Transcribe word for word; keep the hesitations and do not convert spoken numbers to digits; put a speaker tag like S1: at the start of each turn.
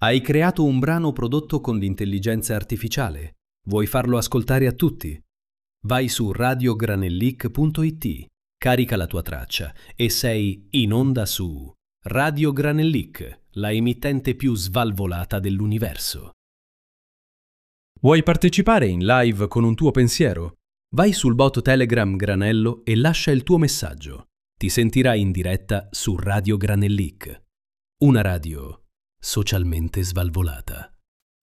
S1: Hai creato un brano prodotto con l'intelligenza artificiale? Vuoi farlo ascoltare a tutti? Vai su radio granellic punto it, carica la tua traccia e sei in onda su Radio Granellic, la emittente più svalvolata dell'universo. Vuoi partecipare in live con un tuo pensiero? Vai sul bot Telegram Granello e lascia il tuo messaggio. Ti sentirai in diretta su Radio Granellic, una radio socialmente svalvolata.